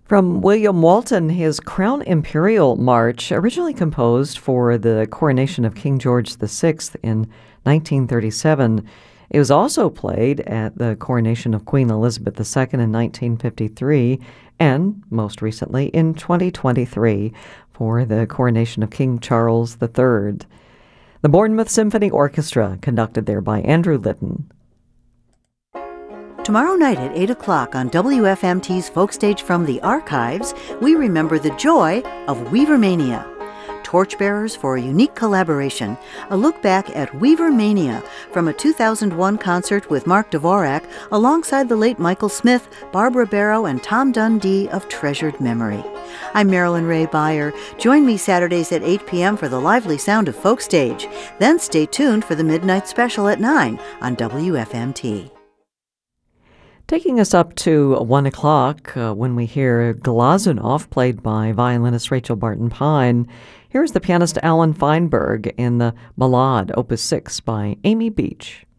From William Walton, his Crown Imperial March, originally composed for the coronation of King George VI in 1937. It was also played at the coronation of Queen Elizabeth II in 1953 and, most recently, in 2023 for the coronation of King Charles III. The Bournemouth Symphony Orchestra, conducted there by Andrew Litton. Tomorrow night at 8 o'clock on WFMT's Folkstage from the Archives, we remember the joy of Weavermania. Torchbearers for a unique collaboration, a look back at Weavermania from a 2001 concert with Mark Dvorak alongside the late Michael Smith, Barbara Barrow, and Tom Dundee of treasured memory. I'm Marilyn Ray Beyer. Join me Saturdays at 8 p.m. for the lively sound of Folkstage. Then stay tuned for the Midnight Special at 9 on WFMT. Taking us up to 1 o'clock when we hear Glazunov, played by violinist Rachel Barton Pine. Here's the pianist Alan Feinberg in the Ballade, Opus 6 by Amy Beach.